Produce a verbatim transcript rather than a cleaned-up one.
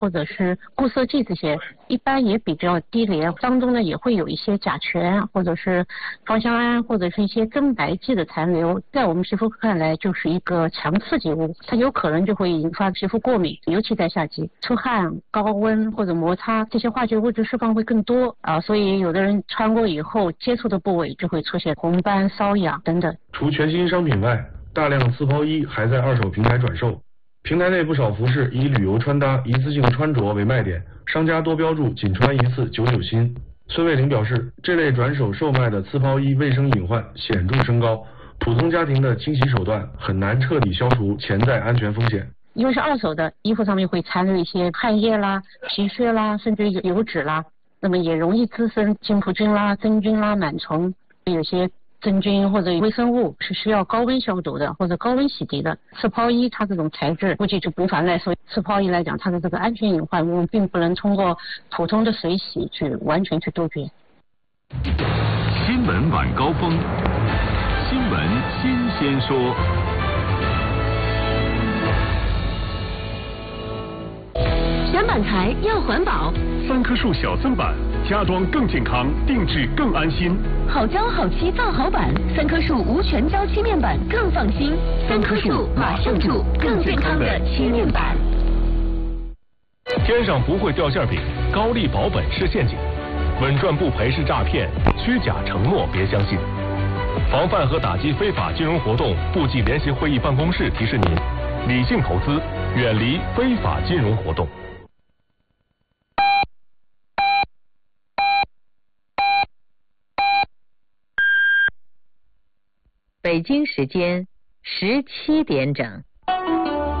或者是固色剂这些，一般也比较低廉，当中呢也会有一些甲醛或者是芳香胺或者是一些增白剂的残留，在我们皮肤看来就是一个强刺激物，它有可能就会引发皮肤过敏，尤其在夏季，出汗、高温或者摩擦，这些化学物质释放会更多啊，所以有的人穿过以后接触的部位就会出现红斑、瘙痒等等。 除全新商品外，大量刺抛衣还在二手平台转售。平台内不少服饰以旅游穿搭、一次性穿着为卖点，商家多标注仅穿一次九九新。孙卫林表示，这类转手售卖的刺抛衣卫生隐患显著升高，普通家庭的清洗手段很难彻底消除潜在安全风险。 因为是二手的，衣服上面会残留一些汗液啦、皮屑啦，甚至油脂啦，那么也容易滋生金葡菌啦、真菌啦、螨虫，有些真菌或者微生物是需要高温消毒的或者高温洗涤的。刺抛衣它这种材质估计就无法耐受，刺抛衣来讲，它的这个安全隐患我们并不能通过普通的水洗去完全去杜绝。 新闻晚高峰，新闻新鲜说。 选板材要环保， 三棵树小增板，家装更健康，定制更安心。 好胶好漆造好板，三棵树无全胶漆面板更放心。三棵树马上住更健康的漆面板。 天上不会掉馅饼，高丽保本是陷阱，稳赚不赔是诈骗，虚假承诺别相信。防范和打击非法金融活动部际联席会议办公室提示您：理性投资，远离非法金融活动。 北京时间十七点整。